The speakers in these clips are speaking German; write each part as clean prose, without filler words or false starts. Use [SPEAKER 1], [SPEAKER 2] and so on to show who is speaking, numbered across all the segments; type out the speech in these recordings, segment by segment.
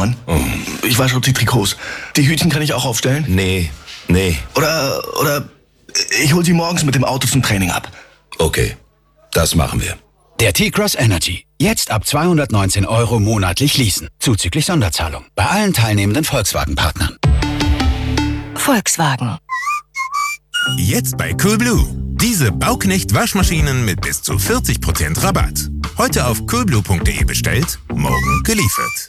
[SPEAKER 1] Mann. Ich wasche auch die Trikots. Die Hütchen kann ich auch aufstellen?
[SPEAKER 2] Nee.
[SPEAKER 1] Oder ich hol sie morgens mit dem Auto zum Training ab.
[SPEAKER 2] Okay, das machen wir.
[SPEAKER 3] Der T-Cross Energy. Jetzt ab 219 € monatlich leasen. Zuzüglich Sonderzahlung. Bei allen teilnehmenden Volkswagen-Partnern.
[SPEAKER 4] Volkswagen.
[SPEAKER 5] Jetzt bei Coolblue. Diese Bauknecht-Waschmaschinen mit bis zu 40% Rabatt. Heute auf coolblue.de bestellt, morgen geliefert.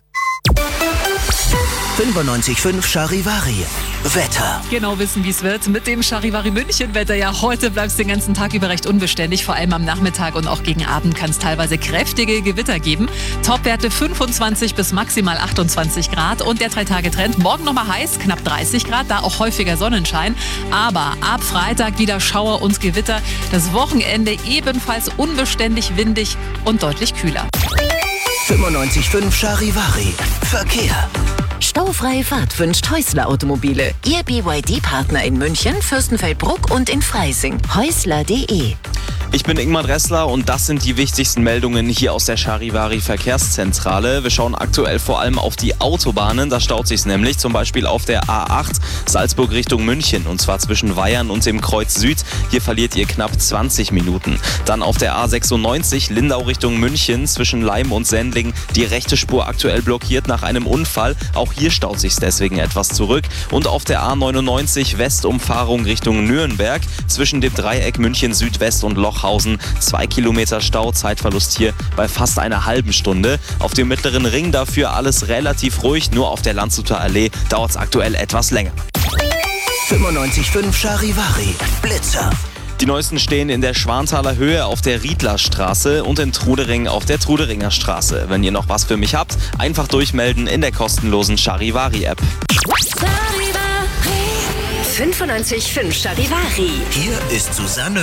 [SPEAKER 6] 95.5 Charivari. Wetter.
[SPEAKER 7] Genau wissen, wie es wird. Mit dem Charivari München Wetter. Ja, heute bleibt es den ganzen Tag über recht unbeständig. Vor allem am Nachmittag und auch gegen Abend kann es teilweise kräftige Gewitter geben. Topwerte 25 bis maximal 28 Grad. Und der 3-Tage-Trend. Morgen nochmal heiß, knapp 30 Grad, da auch häufiger Sonnenschein. Aber ab Freitag wieder Schauer und Gewitter. Das Wochenende ebenfalls unbeständig, windig und deutlich kühler.
[SPEAKER 6] 95.5 Charivari. Verkehr.
[SPEAKER 4] Staufreie Fahrt wünscht Häusler Automobile. Ihr BYD-Partner in München, Fürstenfeldbruck und in Freising. Häusler.de.
[SPEAKER 8] Ich bin Ingmar Dressler und das sind die wichtigsten Meldungen hier aus der Charivari Verkehrszentrale. Wir schauen aktuell vor allem auf die Autobahnen. Da staut sich's nämlich zum Beispiel auf der A8 Salzburg Richtung München und zwar zwischen Weyern und dem Kreuz Süd. Hier verliert ihr knapp 20 Minuten. Dann auf der A96 Lindau Richtung München zwischen Leim und Sendling. Die rechte Spur aktuell blockiert nach einem Unfall. Auch hier staut sich's deswegen etwas zurück. Und auf der A99 Westumfahrung Richtung Nürnberg zwischen dem Dreieck München Südwest und Lochhausen 2 Kilometer Stau, Zeitverlust hier bei fast einer halben Stunde. Auf dem Mittleren Ring dafür alles relativ ruhig, nur auf der Landshuter Allee dauert es aktuell etwas länger.
[SPEAKER 6] 95.5 Charivari. Blitzer.
[SPEAKER 8] Die neuesten stehen in der Schwanthaler Höhe auf der Riedlerstraße und in Trudering auf der Truderinger Straße. Wenn ihr noch was für mich habt, einfach durchmelden in der kostenlosen Charivari-App.
[SPEAKER 4] 95.5 Charivari.
[SPEAKER 6] Hier ist Susanne.